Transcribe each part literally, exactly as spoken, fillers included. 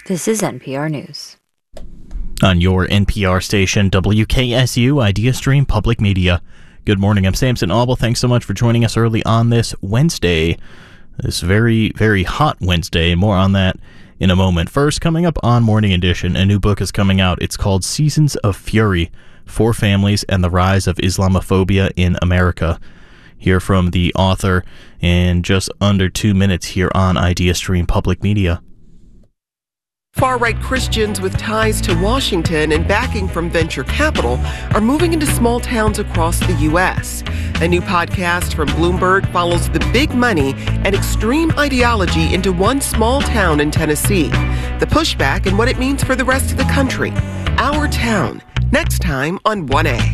This is N P R News. On your N P R station, W K S U Idea Stream Public Media. Good morning, I'm Samson Auble. Thanks so much for joining us early on this Wednesday. This very, very hot Wednesday. More on that in a moment. First, coming up on Morning Edition, a new book is coming out. It's called Seasons of Fury, Four Families and the Rise of Islamophobia in America. Hear from the author in just under two minutes here on Idea Stream Public Media. Far-right Christians with ties to Washington and backing from venture capital are moving into small towns across the U S. A new podcast from Bloomberg follows the big money and extreme ideology into one small town in Tennessee. The pushback and what it means for the rest of the country. Our Town, next time on one A.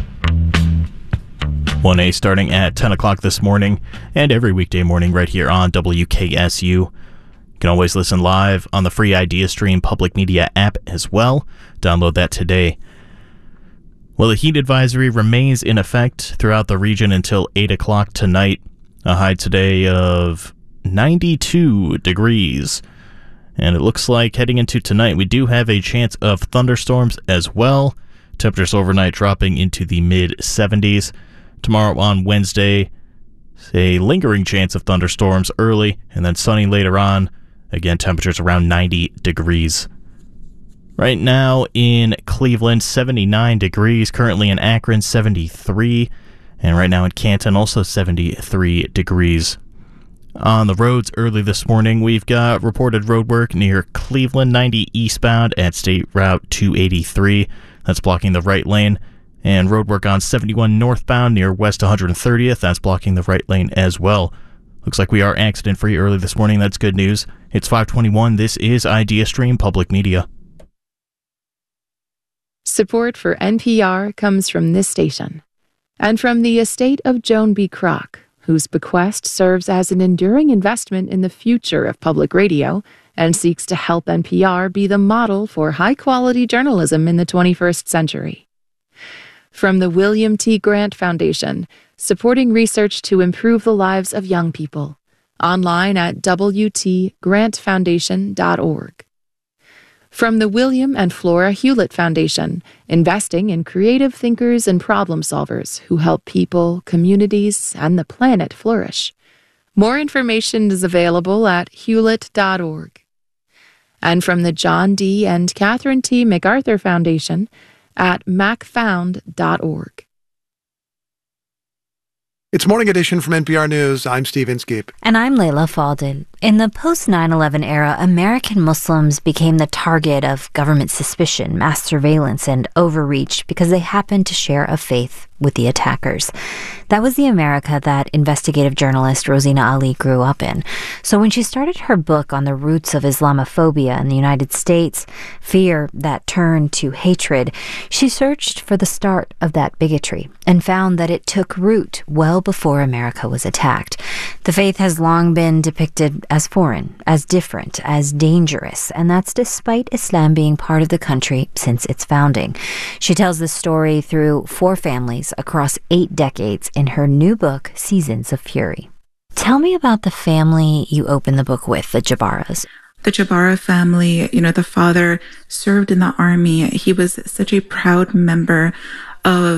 one A starting at ten o'clock this morning and every weekday morning right here on W K S U. You can always listen live on the free Idea Stream Public Media app as well. Download that today. Well, the heat advisory remains in effect throughout the region until eight o'clock tonight. A high today of ninety-two degrees. And it looks like heading into tonight, we do have a chance of thunderstorms as well. Temperatures overnight dropping into the mid seventies. Tomorrow on Wednesday, a lingering chance of thunderstorms early and then sunny later on. Again, temperatures around ninety degrees. Right now in Cleveland, seventy-nine degrees. Currently in Akron, seventy-three. And right now in Canton, also seventy-three degrees. On the roads early this morning, we've got reported road work near Cleveland ninety eastbound at State Route two eighty-three. That's blocking the right lane. And road work on seventy-one northbound near West one hundred thirtieth. That's blocking the right lane as well. Looks like we are accident-free early this morning. That's good news. It's five twenty-one. This is Idea Stream Public Media. Support for N P R comes from this station and from the estate of Joan B. Kroc, whose bequest serves as an enduring investment in the future of public radio and seeks to help N P R be the model for high-quality journalism in the twenty-first century. From the William T. Grant Foundation, supporting research to improve the lives of young people. Online at w t grant foundation dot org. From the William and Flora Hewlett Foundation, investing in creative thinkers and problem solvers who help people, communities, and the planet flourish. More information is available at hewlett dot org. And from the John D. and Catherine T. MacArthur Foundation at mac found dot org. It's Morning Edition from N P R News. I'm Steve Inskeep. And I'm Layla Faldin. In the post nine eleven era, American Muslims became the target of government suspicion, mass surveillance, and overreach because they happened to share a faith with the attackers. That was the America that investigative journalist Rosina Ali grew up in. So when she started her book on the roots of Islamophobia in the United States, fear that turned to hatred, she searched for the start of that bigotry and found that it took root well before America was attacked. The faith has long been depicted as foreign, as different, as dangerous, and that's despite Islam being part of the country since its founding. She tells this story through four families across eight decades in her new book, Seasons of Fury. Tell me about the family you open the book with, the Jabaras. The Jabara family, you know, the father served in the army. He was such a proud member of